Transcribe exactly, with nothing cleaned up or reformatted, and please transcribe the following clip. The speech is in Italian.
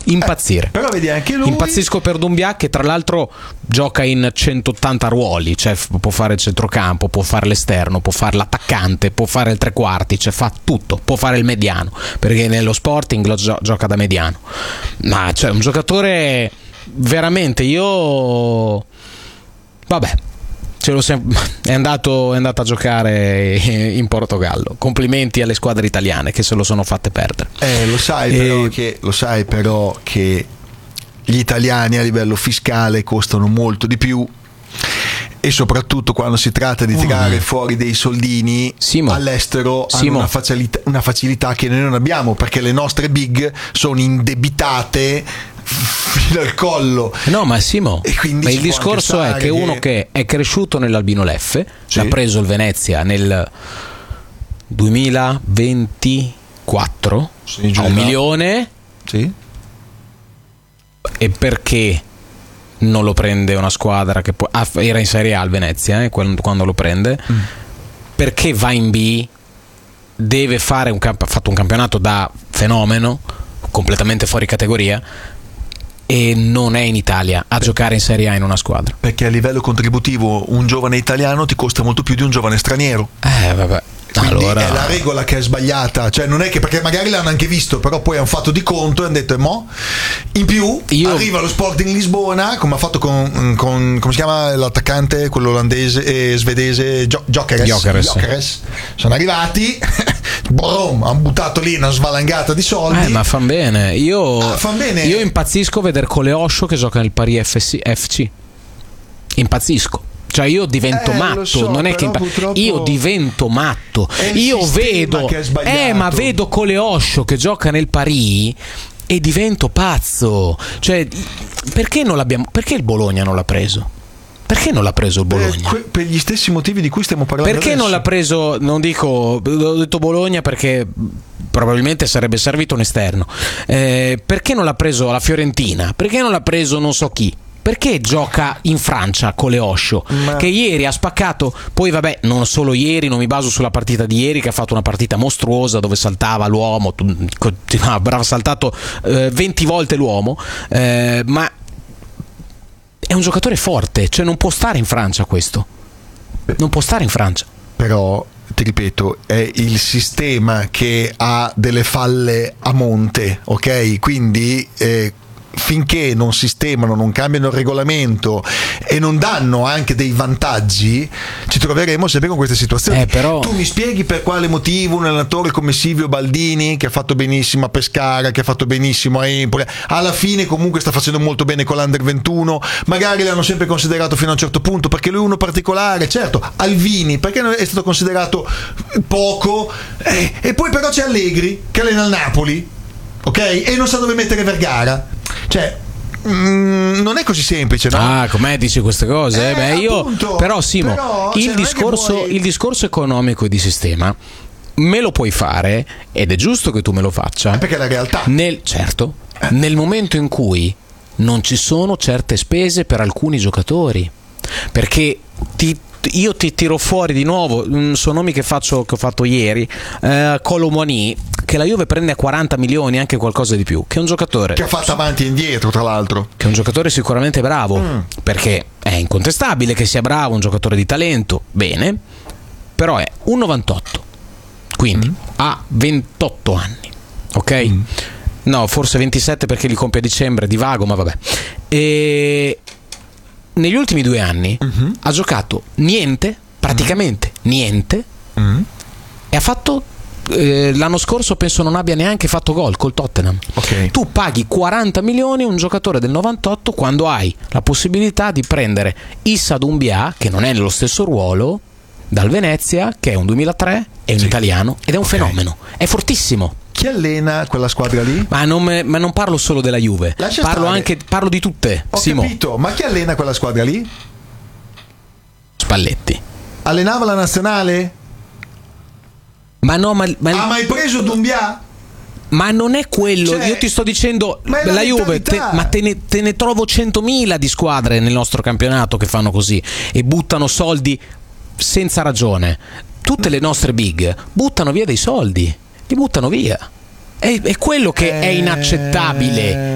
impazzire. Eh, però vedi anche lui. Impazzisco per Doumbia, che tra l'altro gioca in centottanta ruoli, cioè può fare il centrocampo, può fare l'esterno, può fare l'attaccante, può fare il tre quarti, cioè fa tutto, può fare il mediano, perché nello Sporting lo gio- gioca da mediano. Ma cioè un giocatore veramente, io vabbè, ce lo sem- è andato è andato a giocare in Portogallo. Complimenti alle squadre italiane che se lo sono fatte perdere. Eh, lo sai E... però che lo sai però che gli italiani a livello fiscale costano molto di più, e soprattutto quando si tratta di tirare oh. fuori dei soldini, Simo. all'estero Simo. hanno una facilità, una facilità che noi non abbiamo, perché le nostre big sono indebitate fino al collo. No, ma Simo, ma il discorso è che, che uno che è cresciuto nell'Albino Leffe, sì. l'ha preso il Venezia nel duemilaventiquattro sì, a un milione, sì. e perché non lo prende una squadra che può, ah, era in Serie A al Venezia eh, quando lo prende, mm. perché va in B, deve fare un camp- ha fatto un campionato da fenomeno, completamente fuori categoria, e non è in Italia a giocare in Serie A in una squadra, perché a livello contributivo un giovane italiano ti costa molto più di un giovane straniero. Eh vabbè, quindi allora... è la regola che è sbagliata, cioè non è che, perché magari l'hanno anche visto, però poi hanno fatto di conto e hanno detto e mo in più Io... arriva lo Sporting Lisbona, come ha fatto con, con come si chiama l'attaccante, quello olandese e svedese, Gio- Gyökeres. Gyökeres. Gyökeres sono arrivati boom, hanno buttato lì una svalangata di soldi, eh, ma fan bene. Io, ah, fan bene. Io impazzisco vedere Coleoscio che gioca nel Paris F C, F C. Impazzisco. Cioè io divento eh, matto, so, non è che impa- io divento matto. Io vedo eh ma vedo Coleoscio che gioca nel Paris e divento pazzo. Cioè perché non l'abbiamo perché il Bologna non l'ha preso? Perché non l'ha preso il Bologna? Per, per gli stessi motivi di cui stiamo parlando Perché adesso. non l'ha preso, non dico, ho detto Bologna perché probabilmente sarebbe servito un esterno. Eh, perché non l'ha preso la Fiorentina? Perché non l'ha preso non so chi? Perché gioca in Francia Coleoscio, Ma... che ieri ha spaccato, poi vabbè, non solo ieri, non mi baso sulla partita di ieri, che ha fatto una partita mostruosa dove saltava l'uomo, avrà saltato eh, venti volte l'uomo, eh, ma è un giocatore forte, cioè non può stare in Francia questo, non può stare in Francia. Però ti ripeto, è il sistema che ha delle falle a monte, ok? Quindi eh, finché non sistemano, non cambiano il regolamento e non danno anche dei vantaggi, ci troveremo sempre con queste situazioni. Eh, però... Tu mi spieghi per quale motivo un allenatore come Silvio Baldini, che ha fatto benissimo a Pescara, che ha fatto benissimo a Empoli, alla fine comunque sta facendo molto bene con l'Under ventuno, magari l'hanno sempre considerato fino a un certo punto perché lui è uno particolare, certo. Alvini perché è stato considerato poco, eh, e poi però c'è Allegri che allena il Napoli, ok? E non sa dove mettere Vergara. Cioè, mm, non è così semplice, no? Ah, com'è dici queste cose? Eh, Beh, io appunto, però Simo, però, il cioè, discorso puoi... il discorso economico e di sistema me lo puoi fare ed è giusto che tu me lo faccia. Eh, perché è la realtà. Nel, certo, eh. nel momento in cui non ci sono certe spese per alcuni giocatori. Perché ti io ti tiro fuori di nuovo sono nomi che faccio che ho fatto ieri, eh, Kolo Muani, che la Juve prende a quaranta milioni, anche qualcosa di più, che è un giocatore che ha fatto avanti e indietro, tra l'altro, che è un giocatore sicuramente bravo, mm. perché è incontestabile che sia bravo, un giocatore di talento, bene, però è un novantotto, quindi mm. ha ventotto anni, ok? Mm. No, forse ventisette perché li compie a dicembre, di vago, ma vabbè. E negli ultimi due anni uh-huh. ha giocato niente, praticamente uh-huh. niente, uh-huh. e ha fatto eh, l'anno scorso penso non abbia neanche fatto gol col Tottenham. Okay. Tu paghi quaranta milioni un giocatore del novantotto quando hai la possibilità di prendere Issa Doumbia, che non è nello stesso ruolo, dal Venezia, che è un duemilatré, è un sì. italiano ed è un okay. fenomeno, è fortissimo. Chi allena quella squadra lì? Ma non, me, ma non parlo solo della Juve, Lascia parlo stare. anche parlo di tutte. Ho Simo. capito, ma chi allena quella squadra lì? Spalletti. Allenava la nazionale? Ma no, ma, ma... ha mai preso Doumbia? Ma non è quello, cioè, io ti sto dicendo la, la Juve, te, ma te ne, te ne trovo centomila di squadre nel nostro campionato che fanno così e buttano soldi senza ragione. Tutte le nostre big buttano via dei soldi, li buttano via. È, è quello che è inaccettabile.